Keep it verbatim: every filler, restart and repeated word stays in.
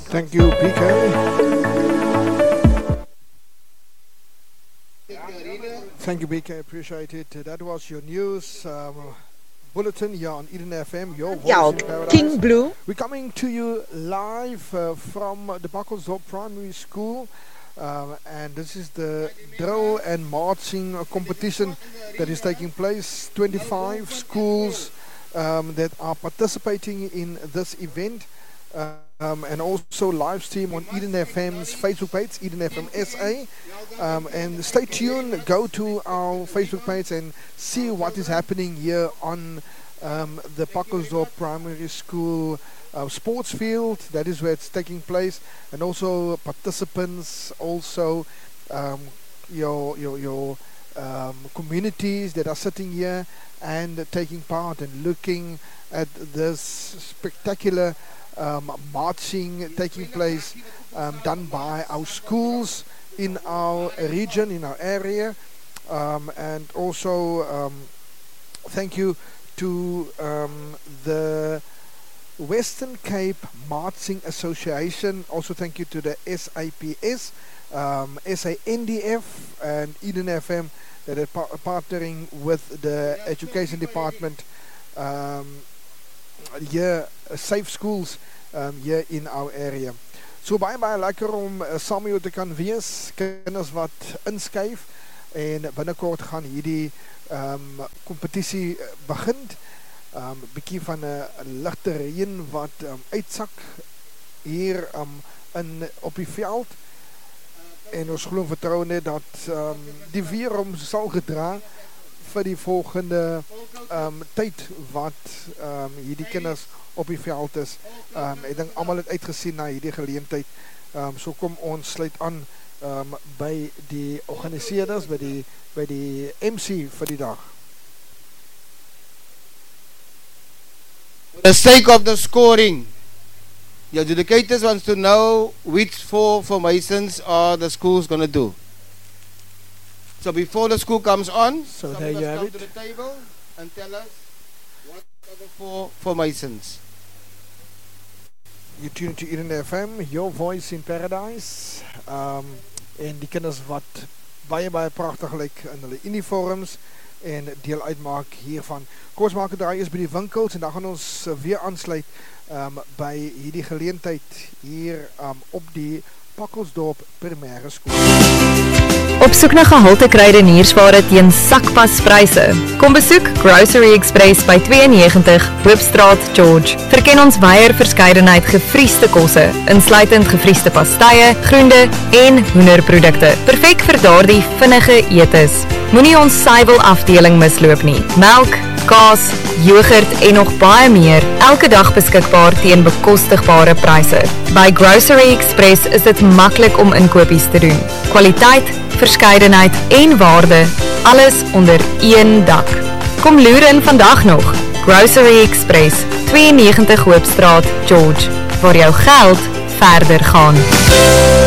Thank you, B K. Thank you, B K. Appreciate it. That was your news um, bulletin here on Eden F M. Your voice Ja, in paradise. King Blue. We're coming to you live uh, from the Buckelsdorp Primary School. Um, and this is the drill and marching uh, competition that is taking place. twenty-five schools um, that are participating in this event. Uh, um, and also live stream on Eden F M's Facebook page, Eden F M S A. Um, and stay tuned, go to our Facebook page and see what is happening here on um, the Buckelsdorp Primary School uh, sports field. That is where it's taking place. And also participants, also um, your, your, your um, communities that are sitting here and taking part and looking at this spectacular Um, marching taking place um, done by our schools in our region, in our area, um, and also um, thank you to um, the Western Cape Marching Association. Also thank you to the S A P S, um, S A N D F and Eden F M that are par partnering with the Education Department um, here, uh, safe schools um, here in our area. So baie baie lekker om uh, saam met jou te kan wees, kinders wat inskuif, en binnekort gaan hierdie um, competitie uh, begin. Um, bietjie van 'n uh, ligte reën wat um, uitsak hier um, in op die veld, en ons glo en vertrou net dat um, die weer hom sal gedra vir die volgende um, tyd wat um, hierdie kinders op die veld is. Um, ek dink almal het uitgesien na hierdie geleentheid. Um, so kom ons sluit aan um, by die organiseerders, by die, by die M C vir die dag. For the sake of the scoring, the adjudicators wants to know which four formations are the schools going to do. So before the school comes on, so some there of us you have come it. to the table and tell us what are the four formations. You tune to Eden F M, your voice in paradise. Um, en die kinders wat baie baie pragtig lyk in hulle uniforms en deel uitmaak hiervan. Kom ons maak 'n draai eers by die winkels en dan gaan ons uh, weer aansluit um, by hierdie geleentheid hier um, op die Buckelsdorp Primêre Skool. Op soek na gehalte kruideniersware teen sakpaspryse. Kom besoek Grocery Express by twee negentig Hoopstraat, George. Verken ons wyeer verskeidenheid gevriesde kosse, insluitend gevriesde pastye, groente en hoenderprodukte. Perfek vir daardie vinnige etes. Moenie ons suiwel afdeling misloop nie. Melk, kaas, yoghurt en nog baie meer, elke dag beskikbaar teen bekostigbare pryse. By Grocery Express is dit maklik om inkopies te doen. Kwaliteit, verskeidenheid en waarde, alles onder een dak. Kom loer in vandag nog. Grocery Express, twee negentig Hoopstraat, George, waar jou geld verder gaan.